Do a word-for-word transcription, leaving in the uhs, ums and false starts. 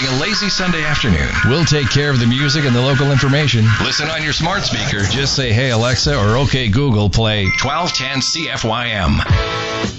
a lazy Sunday afternoon. We'll take care of the music and the local information. Listen on your smart speaker. Just say, hey, Alexa, or okay, Google, play twelve ten C F Y M.